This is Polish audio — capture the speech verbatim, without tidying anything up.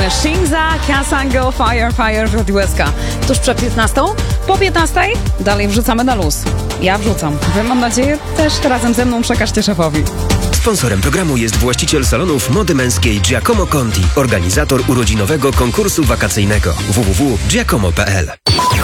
Shinza, Kasango, Fire, Fire w Radiu S K. Tuż przed piętnastą, po piętnastej dalej wrzucamy na luz. Ja wrzucam. Wy, mam nadzieję, też razem ze mną przekażcie szefowi. Sponsorem programu jest właściciel salonów mody męskiej Giacomo Conti, organizator urodzinowego konkursu wakacyjnego w w w kropka giacomo kropka p l.